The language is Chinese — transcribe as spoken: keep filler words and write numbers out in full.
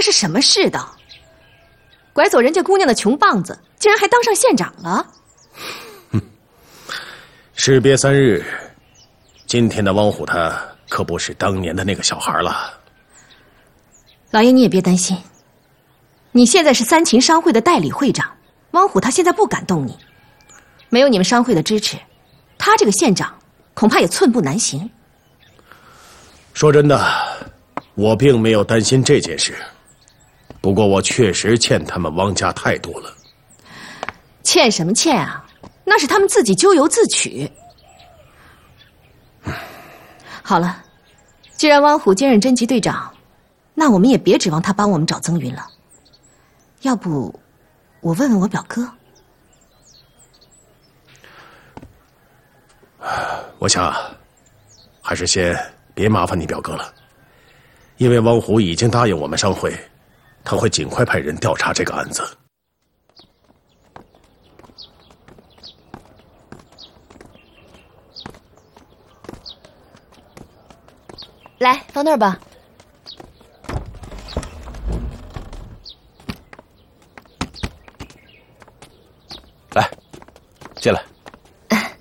是什么世道？拐走人家姑娘的穷棒子，竟然还当上县长了！ 哼，士别三日，今天的汪虎他可不是当年的那个小孩了。 老爷，你也别担心，你现在是三秦商会的代理会长，汪虎他现在不敢动你，没有你们商会的支持，他这个县长恐怕也寸步难行。 说真的，我并没有担心这件事，不过我确实欠他们汪家太多了。 欠什么欠啊？那是他们自己咎由自取。好了，既然汪虎兼任侦缉队长，那我们也别指望他帮我们找曾云了。要不，我问问我表哥。 我想，还是先别麻烦你表哥了，因为汪虎已经答应我们商会，他会尽快派人调查这个案子。 来，放那儿吧。 来，进来。